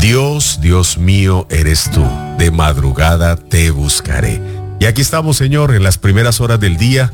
Dios, Dios mío, eres tú. De madrugada te buscaré. Y aquí estamos, Señor, en las primeras horas del día,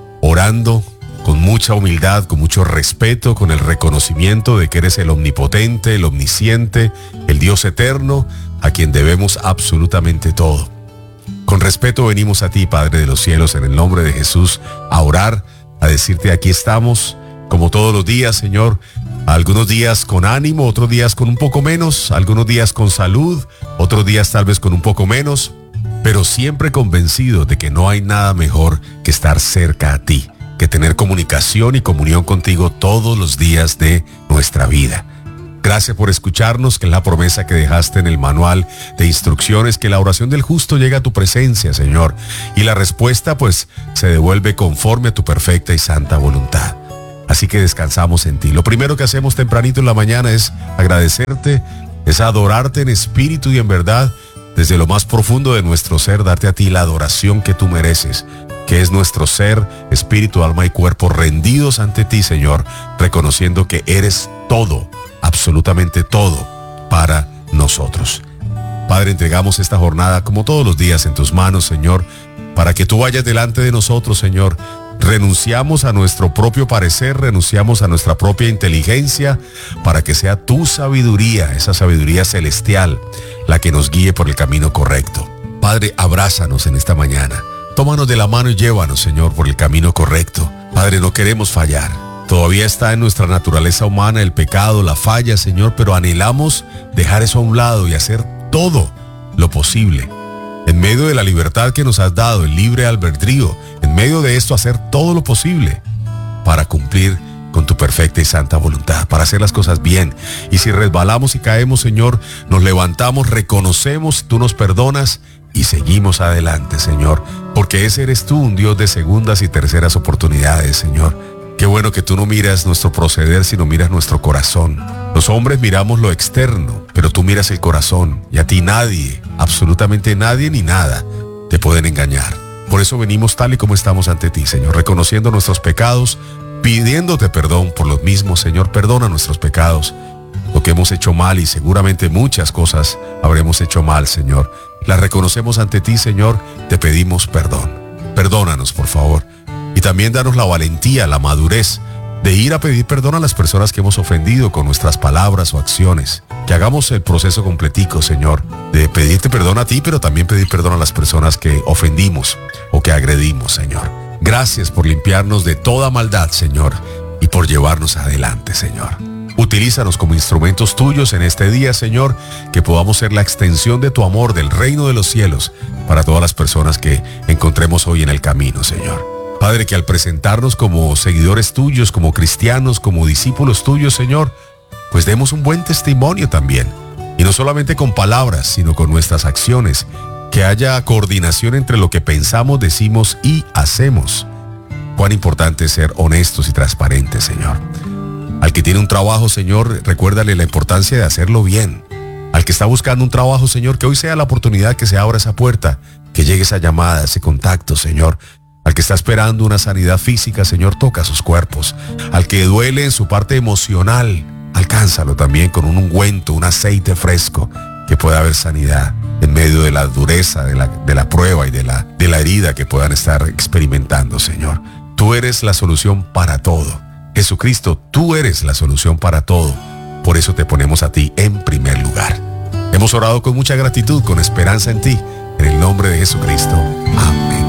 orando con mucha humildad, con mucho respeto, con el reconocimiento de que eres el omnipotente, el omnisciente, el Dios eterno, a quien debemos absolutamente todo. Con respeto venimos a ti, Padre de los cielos, en el nombre de Jesús, a orar, a decirte aquí estamos, como todos los días, Señor. Algunos días con ánimo, otros días con un poco menos, algunos días con salud, otros días tal vez con un poco menos, pero siempre convencido de que no hay nada mejor que estar cerca a ti, que tener comunicación y comunión contigo todos los días de nuestra vida. Gracias por escucharnos, que es la promesa que dejaste en el manual de instrucciones, que la oración del justo llega a tu presencia, Señor, y la respuesta pues se devuelve conforme a tu perfecta y santa voluntad. Así que descansamos en ti. Lo primero que hacemos tempranito en la mañana es agradecerte, es adorarte en espíritu y en verdad, desde lo más profundo de nuestro ser, darte a ti la adoración que tú mereces, que es nuestro ser, espíritu, alma y cuerpo rendidos ante ti, Señor, reconociendo que eres todo, absolutamente todo para nosotros. Padre, entregamos esta jornada como todos los días en tus manos, Señor, para que tú vayas delante de nosotros, Señor. Renunciamos a nuestro propio parecer, renunciamos a nuestra propia inteligencia, para que sea tu sabiduría, esa sabiduría celestial, la que nos guíe por el camino correcto. Padre, abrázanos en esta mañana. Tómanos de la mano y llévanos, Señor, por el camino correcto. Padre, no queremos fallar. Todavía está en nuestra naturaleza humana el pecado, la falla, Señor, pero anhelamos dejar eso a un lado y hacer todo lo posible. En medio de la libertad que nos has dado, el libre albedrío, en medio de esto hacer todo lo posible para cumplir con tu perfecta y santa voluntad, para hacer las cosas bien. Y si resbalamos y caemos, Señor, nos levantamos, reconocemos, tú nos perdonas y seguimos adelante, Señor, porque ese eres tú, un Dios de segundas y terceras oportunidades, Señor. Qué bueno que tú no miras nuestro proceder, sino miras nuestro corazón. Los hombres miramos lo externo, pero tú miras el corazón, y a ti nadie, absolutamente nadie ni nada, te pueden engañar. Por eso venimos tal y como estamos ante ti, Señor, reconociendo nuestros pecados, pidiéndote perdón por los mismos, Señor. Perdona nuestros pecados, lo que hemos hecho mal, y seguramente muchas cosas habremos hecho mal, Señor. Las reconocemos ante ti, Señor, te pedimos perdón. Perdónanos, por favor. Y también danos la valentía, la madurez de ir a pedir perdón a las personas que hemos ofendido con nuestras palabras o acciones. Que hagamos el proceso completico, Señor, de pedirte perdón a ti, pero también pedir perdón a las personas que ofendimos o que agredimos, Señor. Gracias por limpiarnos de toda maldad, Señor, y por llevarnos adelante, Señor. Utilízanos como instrumentos tuyos en este día, Señor, que podamos ser la extensión de tu amor, del reino de los cielos, para todas las personas que encontremos hoy en el camino, Señor. Padre, que al presentarnos como seguidores tuyos, como cristianos, como discípulos tuyos, Señor, pues demos un buen testimonio también. Y no solamente con palabras, sino con nuestras acciones. Que haya coordinación entre lo que pensamos, decimos y hacemos. Cuán importante es ser honestos y transparentes, Señor. Al que tiene un trabajo, Señor, recuérdale la importancia de hacerlo bien. Al que está buscando un trabajo, Señor, que hoy sea la oportunidad que se abra esa puerta, que llegue esa llamada, ese contacto, Señor. Al que está esperando una sanidad física, Señor, toca sus cuerpos. Al que duele en su parte emocional, alcánzalo también con un ungüento, un aceite fresco, que pueda haber sanidad en medio de la dureza, de la prueba y de la herida que puedan estar experimentando, Señor. Tú eres la solución para todo. Jesucristo, tú eres la solución para todo. Por eso te ponemos a ti en primer lugar. Hemos orado con mucha gratitud, con esperanza en ti. En el nombre de Jesucristo. Amén.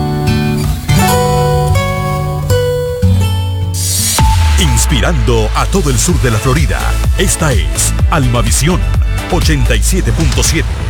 Inspirando a todo el sur de la Florida. Esta es Almavisión 87.7.